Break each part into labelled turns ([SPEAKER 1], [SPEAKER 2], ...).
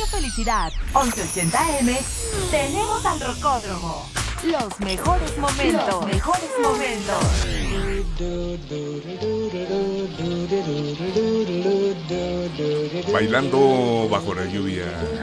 [SPEAKER 1] Felicidad 1180M tenemos al Rocódromo. Los mejores momentos. Los mejores momentos.
[SPEAKER 2] Bailando bajo la lluvia.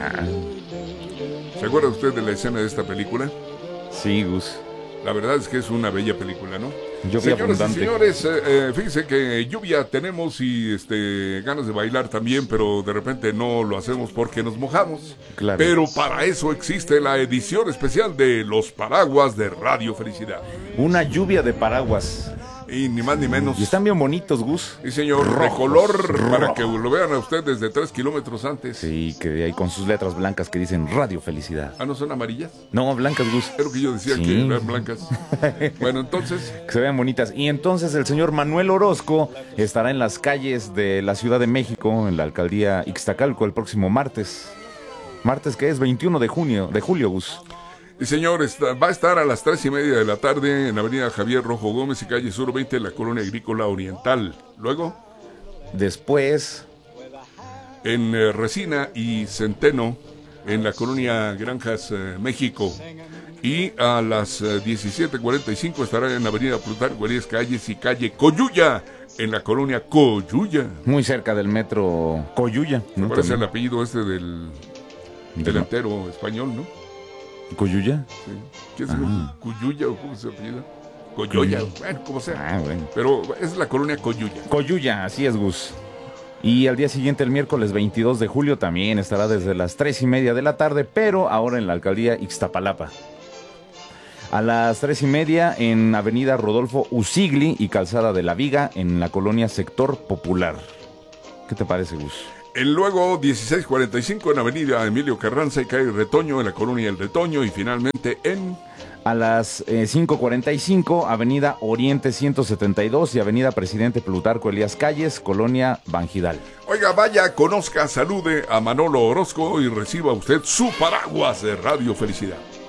[SPEAKER 2] ¿Se acuerda usted de la escena de esta película?
[SPEAKER 3] Sí, Gus.
[SPEAKER 2] La verdad es que es una bella película, ¿no?
[SPEAKER 3] Lluvia
[SPEAKER 2] Señoras
[SPEAKER 3] abundante.
[SPEAKER 2] y señores, fíjense que lluvia tenemos y ganas de bailar también, pero de repente no lo hacemos porque nos mojamos.
[SPEAKER 3] Claro.
[SPEAKER 2] Pero para eso existe la edición especial de Los Paraguas de Radio Felicidad.
[SPEAKER 3] Una lluvia de paraguas.
[SPEAKER 2] Y ni más ni menos.
[SPEAKER 3] Y están bien bonitos, Gus.
[SPEAKER 2] Sí, señor, de
[SPEAKER 3] Rojos,
[SPEAKER 2] color, para
[SPEAKER 3] rojos.
[SPEAKER 2] que lo vean a usted desde 3 kilómetros antes.
[SPEAKER 3] Sí, que hay con sus letras blancas que dicen Radio Felicidad.
[SPEAKER 2] Ah, ¿no son amarillas?
[SPEAKER 3] No, blancas, Gus.
[SPEAKER 2] Es lo que yo decía,
[SPEAKER 3] Sí.
[SPEAKER 2] que eran blancas. Bueno, entonces,
[SPEAKER 3] Que se vean bonitas. Y entonces el señor Manuel Orozco estará en las calles de la Ciudad de México, en la alcaldía Ixtacalco, el próximo martes. Martes que es 21 de julio, Gus.
[SPEAKER 2] y señor, va a estar a las 3:30 de la tarde en Avenida Javier Rojo Gómez y calle Sur 20 en la Colonia Agrícola Oriental. Luego,
[SPEAKER 3] Después,
[SPEAKER 2] en Resina y Centeno, en la Colonia Granjas, México. Y a las 17:45 estará en Avenida Plutarco Elías Calles y calle Coyuya, en la Colonia Coyuya.
[SPEAKER 3] muy cerca del metro Coyuya, ¿no?
[SPEAKER 2] Parece el
[SPEAKER 3] También.
[SPEAKER 2] apellido del delantero español, ¿no?
[SPEAKER 3] ¿Coyuya?
[SPEAKER 2] Sí. ¿Quién sabe? ¿Cuyuya o cómo se apellida? Coyoya, bueno, como sea.
[SPEAKER 3] Ah, bueno.
[SPEAKER 2] Pero es la Colonia Coyuya.
[SPEAKER 3] Coyuya, así es, Gus. Y al día siguiente, el miércoles 22 de julio, también estará desde las 3:30 de la tarde, pero ahora en la alcaldía Ixtapalapa. A las 3:30 en Avenida Rodolfo Usigli y Calzada de la Viga, en la colonia Sector Popular. ¿Qué te parece, Gus?
[SPEAKER 2] Luego 16:45 en Avenida Emilio Carranza y calle Retoño, en la Colonia El Retoño. Y finalmente
[SPEAKER 3] A las 5:45, Avenida Oriente 172 y Avenida Presidente Plutarco Elías Calles, Colonia Bangidal.
[SPEAKER 2] Oiga, vaya, conozca, salude a Manolo Orozco y reciba usted su paraguas de Radio Felicidad.